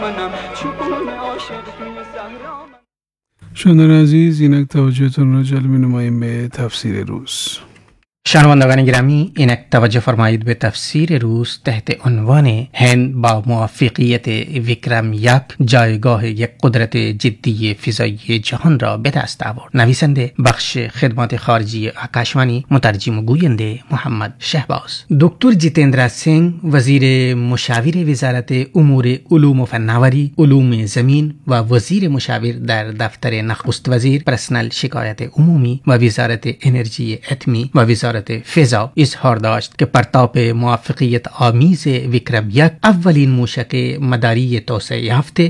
شنوندگان عزیز، اینک توجهتون را جلب نماییم به تفسیر روز. شنوندگان گرامی، اینک توجه فرمایید به تفسیر روز تحت عنوان هند با موفقیت ویکرم یک جایگاه یک قدرت جدی فضایی جهان را به دست آورد. نویسنده بخش خدمات خارجی آکاشوانی، مترجم و گوینده محمد شهباز. دکتر جیتندر سینگ، وزیر مشاور وزارت امور علوم و فناوری، علوم زمین و وزیر مشاور در دفتر نخست وزیر، پرسنل شکایت عمومی و وزارت انرژی اتمی و وزارت فضا اظهار داشت که پرتاب موفقیت آمیز ویکرم یک اولین موشک مداری توسعه یافته